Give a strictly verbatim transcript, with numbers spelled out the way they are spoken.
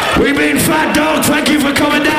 We mean Fat Dog, thank you for coming down.